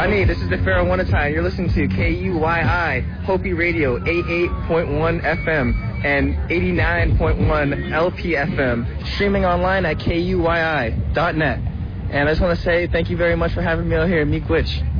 Ani, this is the Pharaoh Wanatai. You're listening to KUYI, Hopi Radio, 88.1 FM and 89.1 LP FM, streaming online at KUYI.net. And I just want to say thank you very much for having me out here, Miigwech.